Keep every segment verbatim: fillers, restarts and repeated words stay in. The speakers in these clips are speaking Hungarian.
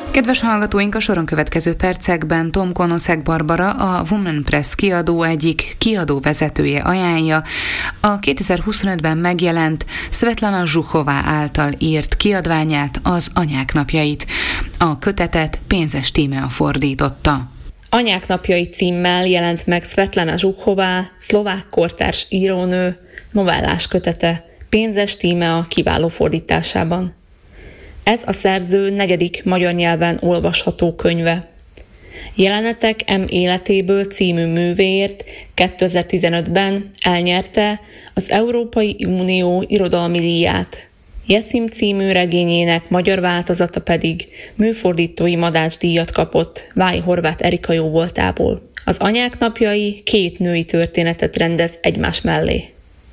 Kedves hallgatóink, a soron következő percekben Tom Konoszek Barbara, a Woman Press kiadó egyik kiadó vezetője ajánlja a kétezer-huszonötben megjelent Szvetlana Zsuchová által írt kiadványát, az Anyák napjait. A kötetet Pénzes Tímea fordította. Anyák napjai címmel jelent meg Szvetlana Zsuchová, szlovák kortárs írónő novellás kötete Pénzes Tímea kiváló fordításában. Ez a szerző negyedik magyar nyelven olvasható könyve. Jelenetek M. életéből című művéért kétezer-tizenötben elnyerte az Európai Unió irodalmi díját. Jeszim című regényének magyar változata pedig műfordítói Madács-díjat kapott Vályi Horváth Erika jóvoltából. Az Anyák napjai két női történetet rendez egymás mellé.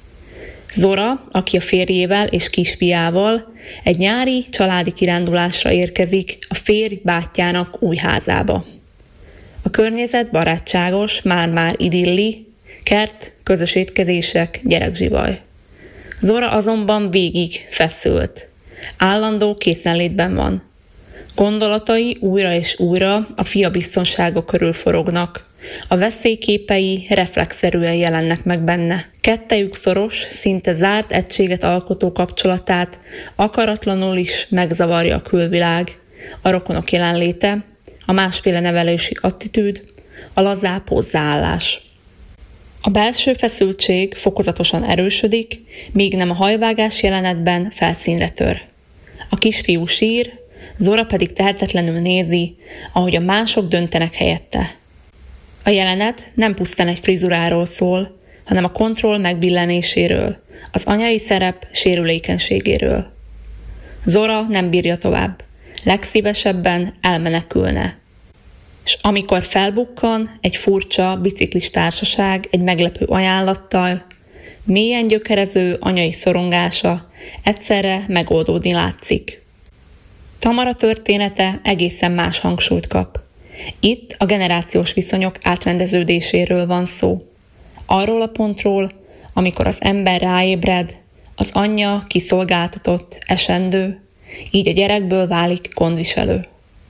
Zora, aki a férjével és kisfiával egy nyári családi kirándulásra érkezik a férj bátyjának új házába. A környezet barátságos, már-már idilli, kert, közös étkezések, gyerekzsivaj. Zora azonban végig feszült. Állandó készenlétben van. Gondolatai újra és újra a fia biztonsága körül forognak. A veszélyképei reflexzerűen jelennek meg benne. Kettejük szoros, szinte zárt egységet alkotó kapcsolatát akaratlanul is megzavarja a külvilág, a rokonok jelenléte, a másféle nevelési attitűd, a lazább hozzáállás. A belső feszültség fokozatosan erősödik, míg nem a hajvágás jelenetben felszínre tör. A kisfiú sír, Zora pedig tehetetlenül nézi, ahogy a mások döntenek helyette. A jelenet nem pusztán egy frizuráról szól, hanem a kontroll megbillenéséről, az anyai szerep sérülékenységéről. Zora nem bírja tovább, legszívesebben elmenekülne. És amikor felbukkan egy furcsa biciklis társaság egy meglepő ajánlattal, mélyen gyökerező anyai szorongása egyszerre megoldódni látszik. Tamara története egészen más hangsúlyt kap. Itt a generációs viszonyok átrendeződéséről van szó. Arról a pontról, amikor az ember ráébred, az anyja kiszolgáltatott, esendő, így a gyerekből válik gondviselő.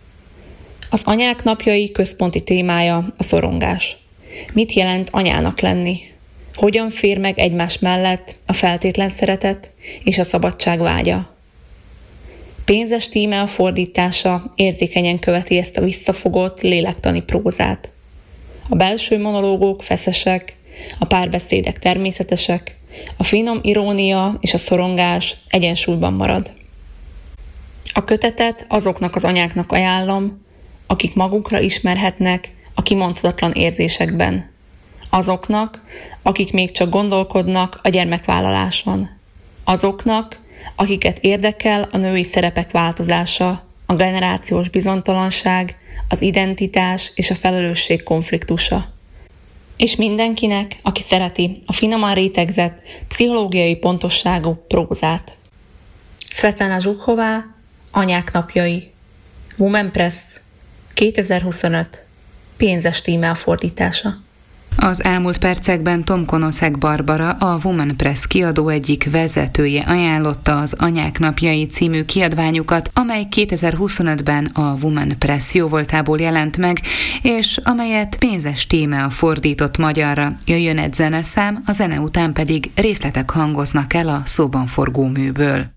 Az Anyák napjai központi témája a szorongás. Mit jelent anyának lenni? Hogyan fér meg egymás mellett a feltétlen szeretet és a szabadság vágya? Pénzes Tímea fordítása érzékenyen követi ezt a visszafogott lélektani prózát. A belső monológok feszesek, a párbeszédek természetesek, a finom irónia és a szorongás egyensúlyban marad. A kötetet azoknak az anyáknak ajánlom, akik magukra ismerhetnek a kimondhatatlan érzésekben. Azoknak, akik még csak gondolkodnak a gyermekvállaláson. Azoknak, akiket érdekel a női szerepek változása, a generációs bizonytalanság, az identitás és a felelősség konfliktusa. És mindenkinek, aki szereti a finoman rétegzett, pszichológiai pontosságú prózát. Szvetlana Zsuchová, Anyák napjai, Woman Press, kétezer-huszonöt, Pénzes Tímea fordítása. Az elmúlt percekben Tom Konoszek Barbara, a Woman Press kiadó egyik vezetője ajánlotta az Anyák napjai című kiadványukat, amely kétezer-huszonötben a Woman Press jóvoltából jelent meg, és amelyet Pénzes Tímea fordított magyarra. Jöjjön egy zeneszám, a zene után pedig részletek hangoznak el a szóban forgó műből.